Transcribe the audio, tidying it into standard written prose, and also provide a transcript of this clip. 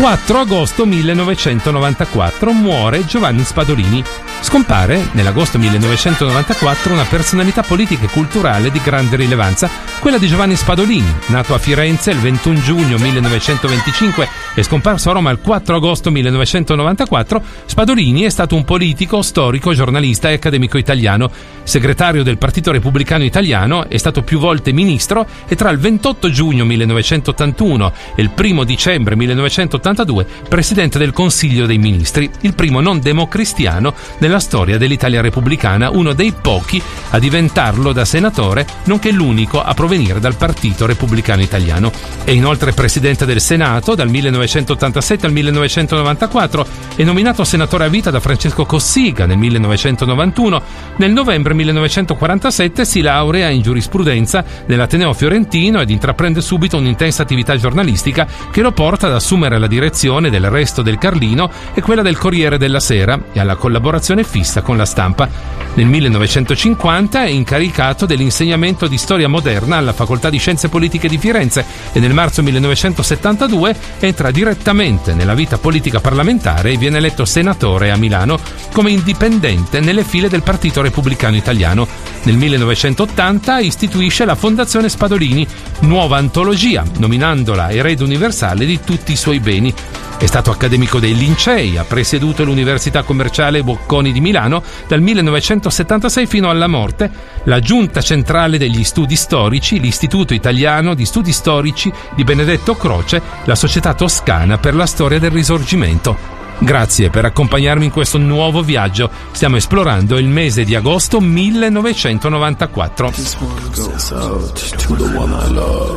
4 agosto 1994 muore Giovanni Spadolini. Scompare nell'agosto 1994 una personalità politica e culturale di grande rilevanza, quella di Giovanni Spadolini, nato a Firenze il 21 giugno 1925 e scomparso a Roma il 4 agosto 1994. Spadolini è stato un politico, storico, giornalista e accademico italiano, segretario del Partito Repubblicano Italiano, è stato più volte ministro e tra il 28 giugno 1981 e il 1 dicembre 1982 presidente del Consiglio dei Ministri, il primo non democristiano nella storia dell'Italia repubblicana, uno dei pochi a diventarlo da senatore, nonché l'unico a provenire dal Partito Repubblicano Italiano. È inoltre presidente del Senato dal 1987 al 1994 e nominato senatore a vita da Francesco Cossiga nel 1991. Nel novembre 1947 si laurea in giurisprudenza nell'Ateneo Fiorentino ed intraprende subito un'intensa attività giornalistica che lo porta ad assumere la direzione del Resto del Carlino e quella del Corriere della Sera e alla collaborazione fissa con la Stampa. Nel 1950 è incaricato dell'insegnamento di storia moderna alla Facoltà di Scienze Politiche di Firenze e nel marzo 1972 entra direttamente nella vita politica parlamentare e viene eletto senatore a Milano come indipendente nelle file del Partito Repubblicano Italiano. Nel 1980 istituisce la Fondazione Spadolini, nuova antologia, nominandola erede universale di tutti i suoi beni. È stato accademico dei Lincei, ha presieduto l'Università Commerciale Bocconi di Milano dal 1976 fino alla morte, la Giunta Centrale degli Studi Storici, l'Istituto Italiano di Studi Storici di Benedetto Croce, la Società Toscana per la Storia del Risorgimento. Grazie per accompagnarmi in questo nuovo viaggio. Stiamo esplorando il mese di agosto 1994.